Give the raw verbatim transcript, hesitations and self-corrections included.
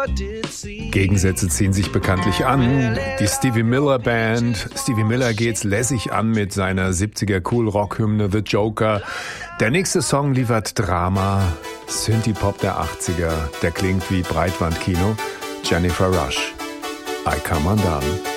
Gegensätze ziehen sich bekanntlich an. Die Stevie Miller Band. Stevie Miller geht's lässig an mit seiner siebziger Cool-Rock-Hymne The Joker. Der nächste Song liefert Drama. Synthie-Pop der achtziger. Der klingt wie Breitbandkino. Jennifer Rush. I Come Undone.